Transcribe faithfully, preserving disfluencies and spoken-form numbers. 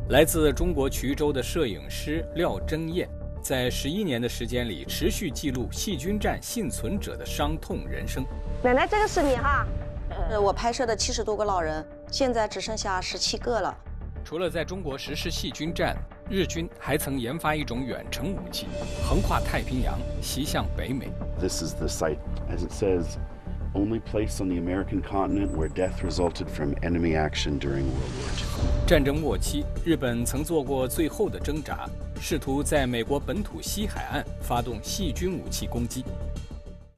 来自中国衢州的摄影师廖征彦，在十一年的时间里，持续记录细菌战幸存者的伤痛人生。 奶奶，这个是你哈？ 呃，我拍摄的七十多个老人，现在只剩下十七个了。 除了在中国实施细菌战，日军还曾研发一种远程武器，横跨太平洋，袭向北美。 This is the site, as it says, only place on the American continent where death resulted from enemy action during World War Two. 战争末期，日本曾做过最后的挣扎，试图在美国本土西海岸发动细菌武器攻击。